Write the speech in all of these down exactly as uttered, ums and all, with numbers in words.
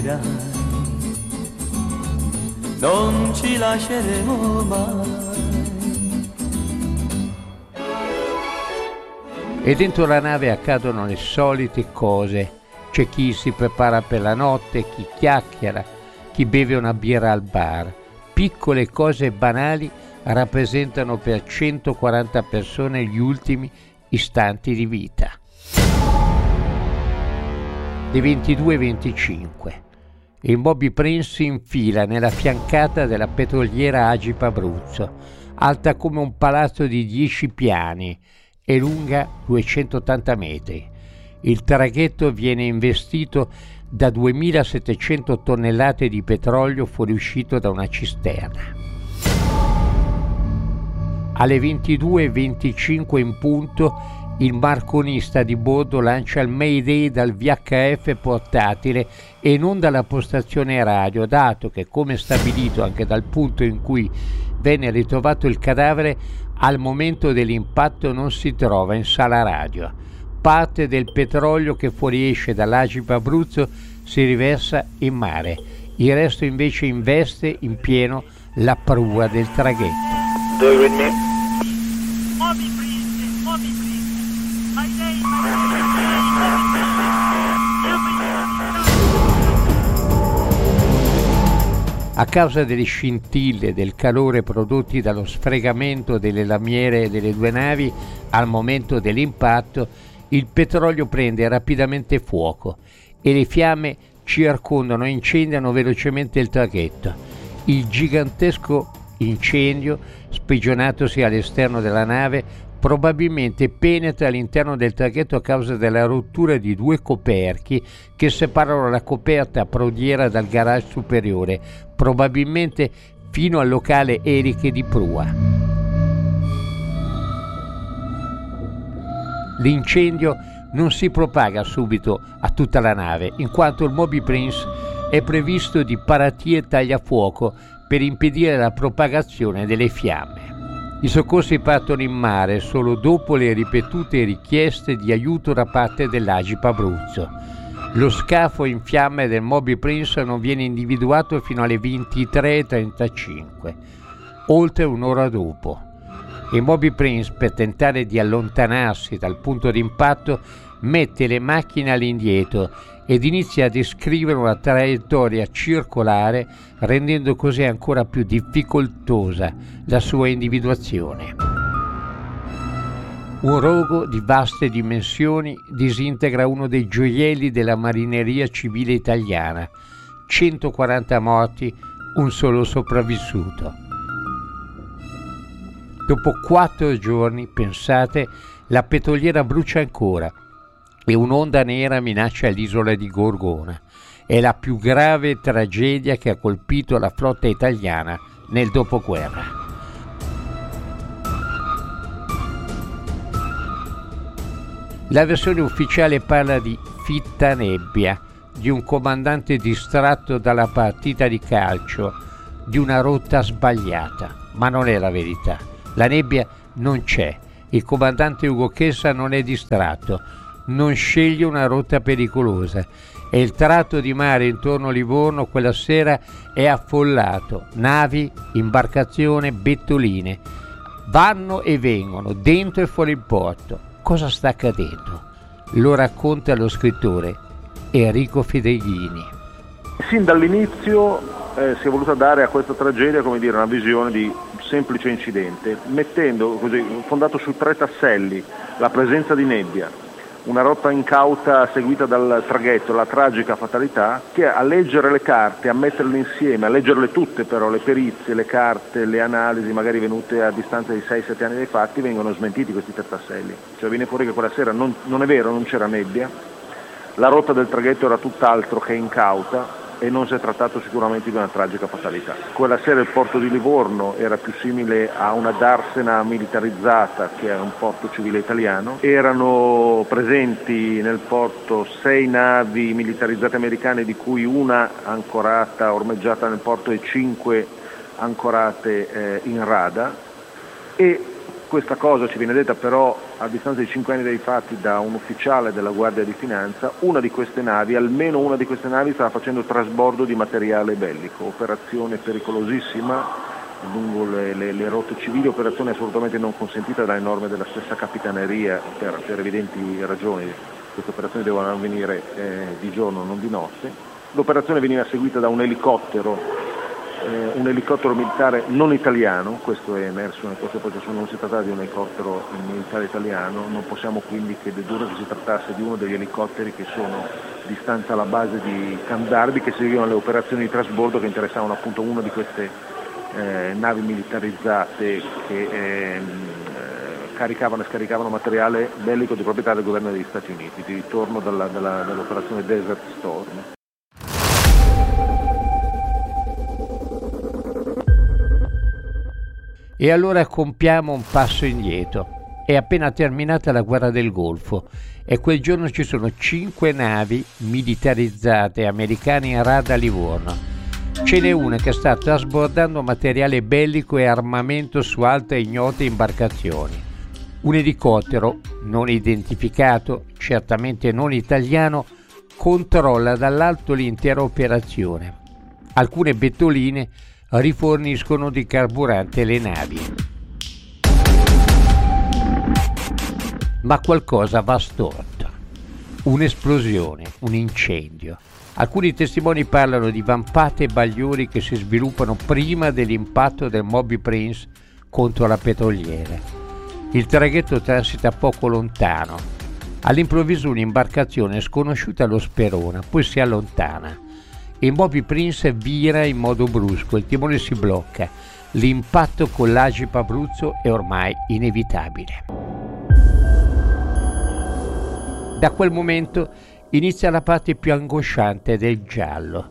capirai, non ci lasceremo mai. E dentro la nave accadono le solite cose. C'è chi si prepara per la notte, chi chiacchiera, chi beve una birra al bar. Piccole cose banali rappresentano per centoquaranta persone gli ultimi istanti di vita. Le ventidue e venticinque. Il Moby Prince si infila nella fiancata della petroliera Agip Abruzzo, alta come un palazzo di dieci piani e lunga duecentottanta metri. Il traghetto viene investito da duemilasettecento tonnellate di petrolio fuoriuscito da una cisterna. Alle ventidue e venticinque in punto il marconista di bordo lancia il Mayday dal V H F portatile e non dalla postazione radio, dato che, come stabilito anche dal punto in cui venne ritrovato il cadavere, al momento dell'impatto non si trova in sala radio. Parte del petrolio che fuoriesce dall'Agip Abruzzo si riversa in mare, il resto invece investe in pieno la prua del traghetto. Do you read me? Moby Prince, Moby Prince, my name, my name, A causa delle scintille del calore prodotti dallo sfregamento delle lamiere delle due navi al momento dell'impatto, il petrolio prende rapidamente fuoco e le fiamme circondano e incendiano velocemente il traghetto. Il gigantesco incendio, sprigionatosi all'esterno della nave, probabilmente penetra all'interno del traghetto a causa della rottura di due coperchi che separano la coperta prodiera dal garage superiore, probabilmente fino al locale eliche di prua. L'incendio non si propaga subito a tutta la nave, in quanto il Moby Prince è previsto di paratie tagliafuoco per impedire la propagazione delle fiamme. I soccorsi partono in mare solo dopo le ripetute richieste di aiuto da parte dell'Agip Abruzzo. Lo scafo in fiamme del Moby Prince non viene individuato fino alle ventitré e trentacinque, oltre un'ora dopo. Il Moby Prince, per tentare di allontanarsi dal punto di impatto, mette le macchine all'indietro ed inizia a descrivere una traiettoria circolare, rendendo così ancora più difficoltosa la sua individuazione. Un rogo di vaste dimensioni disintegra uno dei gioielli della marineria civile italiana. centoquaranta morti, un solo sopravvissuto. Dopo quattro giorni, pensate, la petroliera brucia ancora e un'onda nera minaccia l'isola di Gorgona. È la più grave tragedia che ha colpito la flotta italiana nel dopoguerra. La versione ufficiale parla di fitta nebbia, di un comandante distratto dalla partita di calcio, di una rotta sbagliata, ma non è la verità. La nebbia non c'è, il comandante Ugo Chessa non è distratto, non sceglie una rotta pericolosa e il tratto di mare intorno a Livorno quella sera è affollato, navi, imbarcazioni, bettoline, vanno e vengono, dentro e fuori il porto. Cosa sta accadendo? Lo racconta lo scrittore Enrico Fedeghini. Sin dall'inizio eh, si è voluta dare a questa tragedia, come dire, una visione di semplice incidente, mettendo così, fondato su tre tasselli: la presenza di nebbia, una rotta incauta seguita dal traghetto, la tragica fatalità, che a leggere le carte, a metterle insieme, a leggerle tutte però, le perizie, le carte, le analisi magari venute a distanza di sei sette anni dai fatti, vengono smentiti questi tre tasselli. Cioè viene fuori che quella sera non, non è vero, non c'era nebbia, la rotta del traghetto era tutt'altro che incauta e non si è trattato sicuramente di una tragica fatalità. Quella sera il porto di Livorno era più simile a una darsena militarizzata che a un porto civile italiano. Erano presenti nel porto sei navi militarizzate americane, di cui una ancorata, ormeggiata nel porto, e cinque ancorate eh, in rada, e questa cosa ci viene detta però a distanza di cinque anni dai fatti, da un ufficiale della Guardia di Finanza, una di queste navi, almeno una di queste navi, stava facendo trasbordo di materiale bellico, operazione pericolosissima lungo le, le, le rotte civili, operazione assolutamente non consentita dalle norme della stessa Capitaneria per, per evidenti ragioni. Queste operazioni devono avvenire eh, di giorno, non di notte. L'operazione veniva seguita da un elicottero, eh, un elicottero militare non italiano, questo è emerso nel corso del processo, non si trattava di un elicottero militare italiano, non possiamo quindi che dedurre che si trattasse di uno degli elicotteri che sono di stanza alla base di Camp Darby, che seguivano le operazioni di trasbordo che interessavano appunto una di queste eh, navi militarizzate che eh, caricavano e scaricavano materiale bellico di proprietà del governo degli Stati Uniti, di ritorno dalla, dalla, dall'operazione Desert Storm. E allora compiamo un passo indietro. È appena terminata la guerra del Golfo e quel giorno ci sono cinque navi militarizzate americane in rada a Livorno. Ce n'è una che sta trasbordando materiale bellico e armamento su altre ignote imbarcazioni. Un elicottero non identificato, certamente non italiano, controlla dall'alto l'intera operazione. Alcune bettoline riforniscono di carburante le navi. Ma qualcosa va storto. Un'esplosione, un incendio. Alcuni testimoni parlano di vampate e bagliori che si sviluppano prima dell'impatto del Moby Prince contro la petroliera. Il traghetto transita poco lontano. All'improvviso un'imbarcazione sconosciuta lo sperona, poi si allontana. Il Moby Prince vira in modo brusco, il timone si blocca. L'impatto con l'Agip Abruzzo è ormai inevitabile. Da quel momento inizia la parte più angosciante del giallo.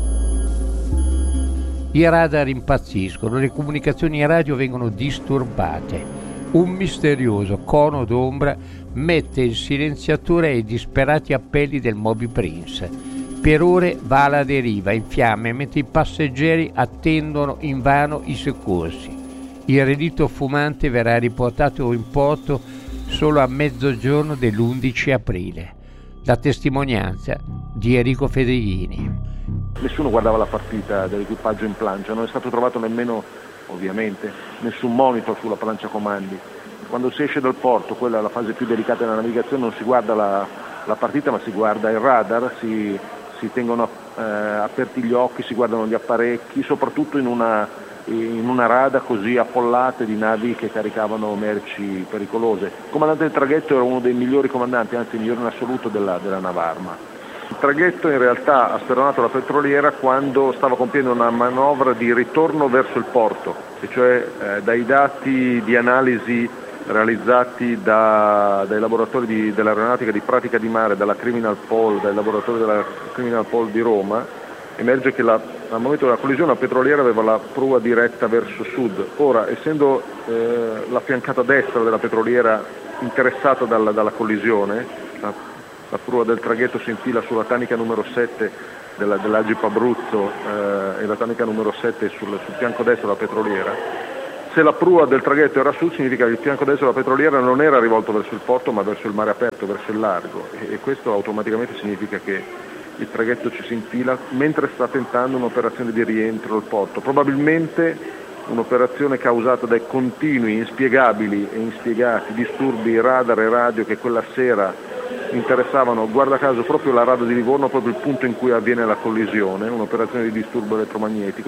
I radar impazziscono, le comunicazioni radio vengono disturbate. Un misterioso cono d'ombra mette il silenziatore ai disperati appelli del Moby Prince. Per ore va alla deriva in fiamme mentre i passeggeri attendono invano i soccorsi. Il relitto fumante verrà riportato in porto solo a mezzogiorno dell'undici aprile. La testimonianza di Enrico Fedrighini. Nessuno guardava la partita dell'equipaggio in plancia, non è stato trovato nemmeno, ovviamente, nessun monitor sulla plancia comandi. Quando si esce dal porto, quella è la fase più delicata della navigazione, non si guarda la, la partita ma si guarda il radar, si, si tengono eh, aperti gli occhi, si guardano gli apparecchi, soprattutto in una in una rada così affollata di navi che caricavano merci pericolose. Il comandante del traghetto era uno dei migliori comandanti, anzi il migliore in assoluto della, della Navarma. Il traghetto in realtà ha speronato la petroliera quando stava compiendo una manovra di ritorno verso il porto, e cioè eh, dai dati di analisi realizzati da, dai laboratori di, dell'aeronautica di pratica di mare, dalla Criminal Pole, dai laboratori della Criminal Pole di Roma, emerge che la, al momento della collisione la petroliera aveva la prua diretta verso sud. Ora, essendo eh, la fiancata destra della petroliera interessata dalla, dalla collisione, la, la prua del traghetto si infila sulla tanica numero sette della, dell'Agip Abruzzo eh, e la tanica numero sette sul, sul fianco destro della petroliera. Se la prua del traghetto era a sud, significa che il fianco destro della petroliera non era rivolto verso il porto ma verso il mare aperto, verso il largo, e, e questo automaticamente significa che il traghetto ci si infila mentre sta tentando un'operazione di rientro al porto, probabilmente un'operazione causata dai continui, inspiegabili e inspiegati disturbi radar e radio che quella sera interessavano, guarda caso, proprio la rada di Livorno, proprio il punto in cui avviene la collisione, un'operazione di disturbo elettromagnetico.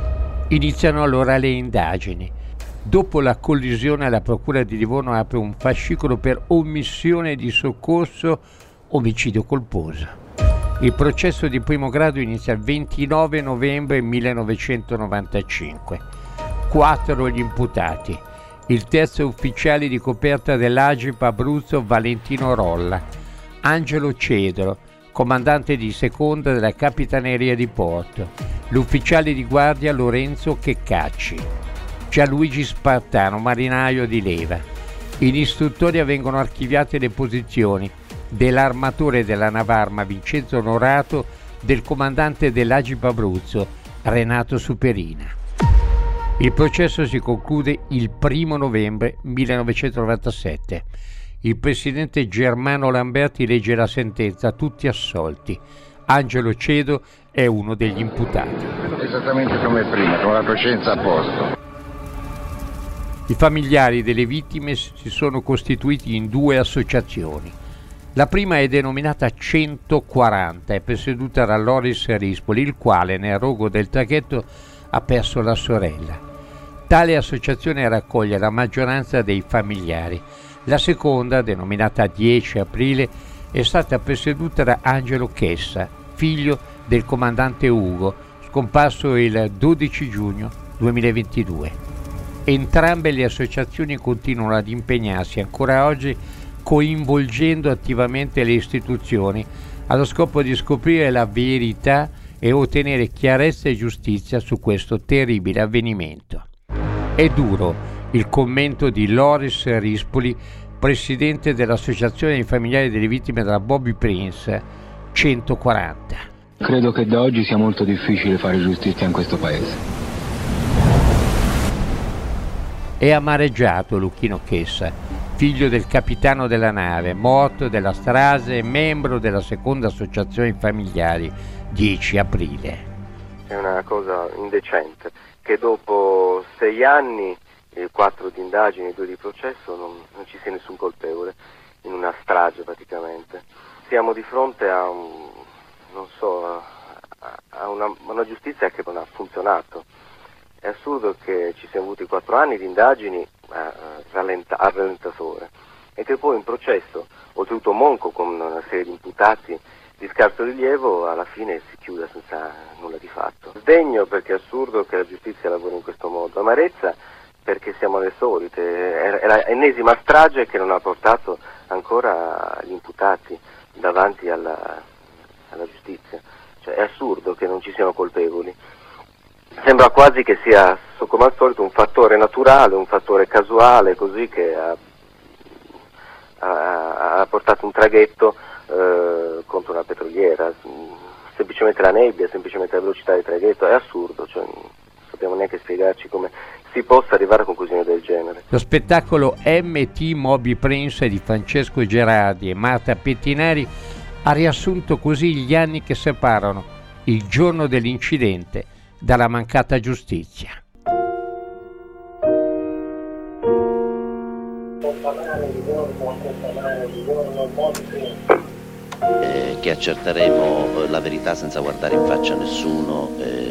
Iniziano allora le indagini. Dopo la collisione la Procura di Livorno apre un fascicolo per omissione di soccorso, omicidio colposo. Il processo di primo grado inizia il ventinove novembre millenovecentonovantacinque. Quattro gli imputati. Il terzo ufficiale di coperta dell'Agip Abruzzo Valentino Rolla, Angelo Cedro, comandante di seconda della Capitaneria di Porto, l'ufficiale di guardia Lorenzo Checcacci, Gianluigi Spartano, marinaio di leva. In istruttoria vengono archiviate le posizioni dell'armatore della Navarma Vincenzo Onorato, del comandante dell'Agip Abruzzo Renato Superina. Il processo si conclude il primo novembre millenovecentonovantasette. Il presidente Germano Lamberti legge la sentenza, tutti assolti. Angelo Cedo è uno degli imputati. Esattamente come prima, con la coscienza a posto. I familiari delle vittime si sono costituiti in due associazioni. La prima è denominata centoquaranta, è presieduta da Loris Rispoli, il quale nel rogo del traghetto ha perso la sorella. Tale associazione raccoglie la maggioranza dei familiari. La seconda, denominata dieci aprile, è stata presieduta da Angelo Chessa, figlio del comandante Ugo, scomparso il dodici giugno duemilaventidue. Entrambe le associazioni continuano ad impegnarsi ancora oggi, coinvolgendo attivamente le istituzioni allo scopo di scoprire la verità e ottenere chiarezza e giustizia su questo terribile avvenimento. È duro il commento di Loris Rispoli, presidente dell'Associazione dei familiari delle vittime della Bobby Prince centoquaranta. Credo che da oggi sia molto difficile fare giustizia in questo paese. È amareggiato Lucchino Chessa, figlio del capitano della nave, morto della strage e membro della seconda associazione familiari dieci aprile. È una cosa indecente che dopo sei anni, eh, quattro di indagini e due di processo, non, non ci sia nessun colpevole, in una strage praticamente. Siamo di fronte a un, non so, a, a una, una giustizia che non ha funzionato. È assurdo che ci siano avuti quattro anni di indagini a, rallenta, a rallentatore e che poi un processo, oltretutto monco, con una serie di imputati di scarso rilievo, alla fine si chiude senza nulla di fatto. Sdegno perché è assurdo che la giustizia lavori in questo modo, amarezza perché siamo le solite, è, è l'ennesima strage che non ha portato ancora gli imputati davanti alla, alla giustizia. Cioè, è assurdo che non ci siano colpevoli. Sembra quasi che sia, come al solito, un fattore naturale, un fattore casuale, così che ha, ha, ha portato un traghetto eh, contro una petroliera. Semplicemente la nebbia, semplicemente la velocità del traghetto, è assurdo, cioè, non sappiamo neanche spiegarci come si possa arrivare a conclusioni del genere. Lo spettacolo M T Moby Prince di Francesco Gerardi e Marta Pettinari ha riassunto così gli anni che separano il giorno dell'incidente dalla mancata giustizia. Eh, che accerteremo la verità senza guardare in faccia a nessuno. Eh.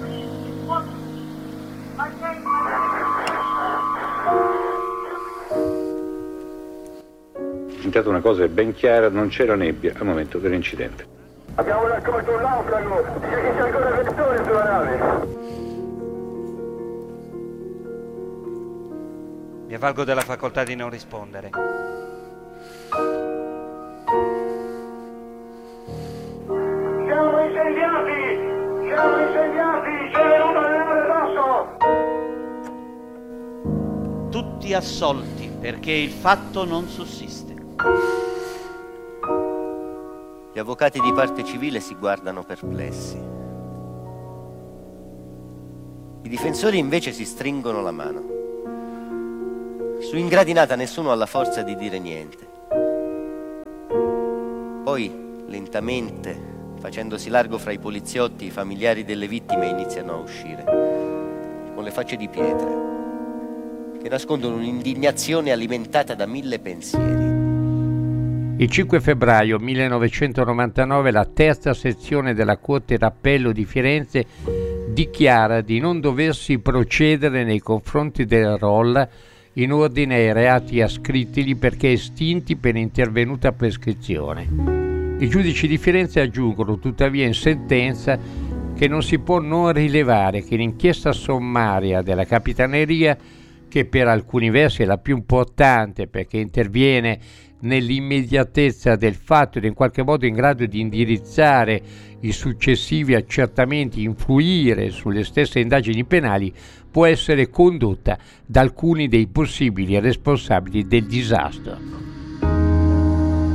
Intanto una cosa è ben chiara, non c'era nebbia al momento dell'incidente. Abbiamo raccolto un naufrago, dice che c'è ancora vettore sulla nave. Mi avvalgo della facoltà di non rispondere. Siamo incendiati! Siamo incendiati! C'è venuto a nave addosso! Tutti assolti perché il fatto non sussiste. Gli avvocati di parte civile si guardano perplessi. I difensori invece si stringono la mano. Su Ingradinata nessuno ha la forza di dire niente. Poi, lentamente, facendosi largo fra i poliziotti, i familiari delle vittime iniziano a uscire, con le facce di pietra, che nascondono un'indignazione alimentata da mille pensieri. Il cinque febbraio millenovecentonovantanove la terza sezione della Corte d'Appello di Firenze dichiara di non doversi procedere nei confronti del Rolla in ordine ai reati ascrittigli perché estinti per intervenuta prescrizione. I giudici di Firenze aggiungono tuttavia in sentenza che non si può non rilevare che l'inchiesta sommaria della Capitaneria, che per alcuni versi è la più importante perché interviene nell'immediatezza del fatto ed in qualche modo in grado di indirizzare i successivi accertamenti, influire sulle stesse indagini penali, può essere condotta da alcuni dei possibili responsabili del disastro.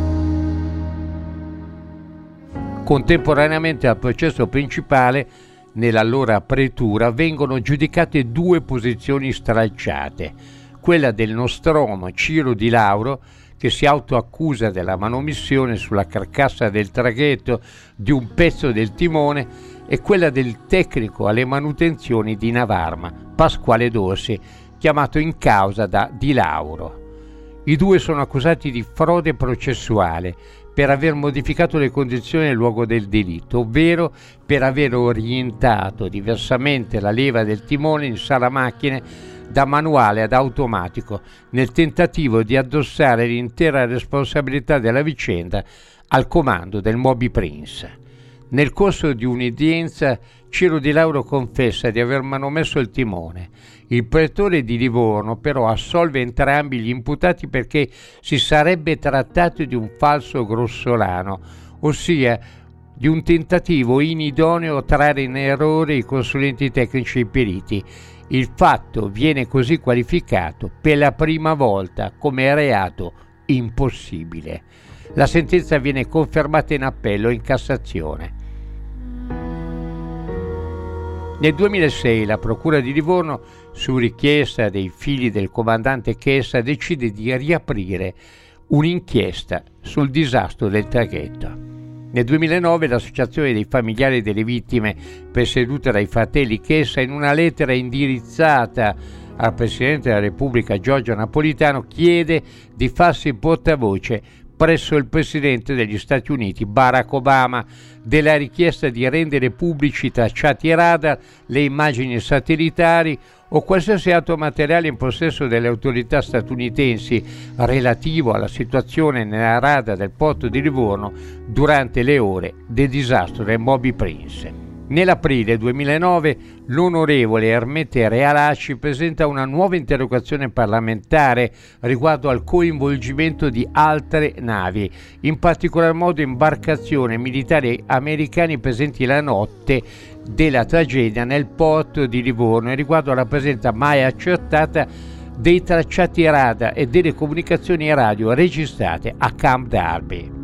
Contemporaneamente al processo principale, nella loro apertura vengono giudicate due posizioni stralciate, quella del Nostromo Ciro Di Lauro, che si autoaccusa della manomissione sulla carcassa del traghetto di un pezzo del timone, e quella del tecnico alle manutenzioni di Navarma, Pasquale Dorsi, chiamato in causa da Di Lauro. I due sono accusati di frode processuale per aver modificato le condizioni nel luogo del delitto, ovvero per aver orientato diversamente la leva del timone in sala macchine da manuale ad automatico, nel tentativo di addossare l'intera responsabilità della vicenda al comando del Moby Prince. Nel corso di un'udienza, Ciro Di Lauro confessa di aver manomesso il timone. Il pretore di Livorno però assolve entrambi gli imputati perché si sarebbe trattato di un falso grossolano, ossia di un tentativo inidoneo a trarre in errore i consulenti tecnici e i periti. Il fatto viene così qualificato per la prima volta come reato impossibile. La sentenza viene confermata in appello e in Cassazione. Nel duemilasei la Procura di Livorno, su richiesta dei figli del comandante Chessa, decide di riaprire un'inchiesta sul disastro del traghetto. Nel duemilanove l'Associazione dei familiari delle vittime, presieduta dai fratelli Chessa, in una lettera indirizzata al Presidente della Repubblica Giorgio Napolitano, chiede di farsi portavoce presso il Presidente degli Stati Uniti Barack Obama della richiesta di rendere pubblici i tracciati radar, le immagini satellitari o qualsiasi altro materiale in possesso delle autorità statunitensi relativo alla situazione nella rada del porto di Livorno durante le ore del disastro del Moby Prince. Nell'aprile duemilanove l'onorevole Ermete Realacci presenta una nuova interrogazione parlamentare riguardo al coinvolgimento di altre navi, in particolar modo imbarcazioni militari americani presenti la notte della tragedia nel porto di Livorno, e riguardo alla presenza mai accertata dei tracciati radar e delle comunicazioni radio registrate a Camp Darby.